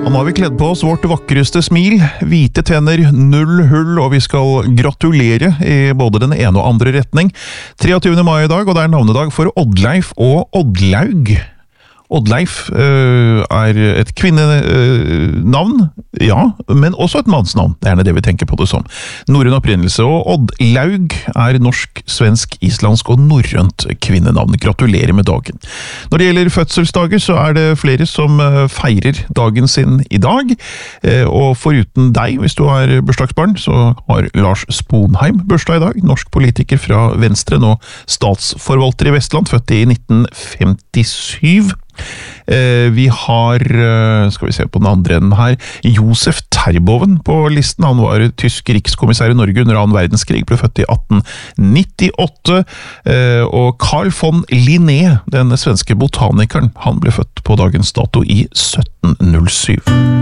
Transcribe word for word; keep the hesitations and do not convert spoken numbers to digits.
Nå har vi kledd på oss vårt vakreste smil, hvite tenner, null hull, og vi skal gratulere i både den ene og andre retning. treogtyvende mai i dag, og det er navnedag for Oddleif og Oddlaug. Oddleif øh, er et kvinnenavn, øh, ja, men også et mannsnavn. Det er gjerne det vi tenker på det som. Norrøn opprinnelse, og Oddlaug er norsk, svensk, islandsk og norrønt kvinnenavn. Gratulerer med dagen. Når det gjelder fødselsdager, så er det flere som feirer dagen sin i dag, og foruten deg, hvis du har bursdagsbarn, så har Lars Sponheim bursdag i dag, norsk politiker fra Venstre, nå statsforvalter i Vestland, født i nitten femtisyv. Eh, vi har, skal vi se på den andre enden her, Josef Terboven på listen. Han var tysk rikskommissær i Norge under annen verdenskrig, ble født i atten nittiåtte, eh, og Carl von Linné, den svenske botanikeren, han ble født på dagens dato i sytten null syv.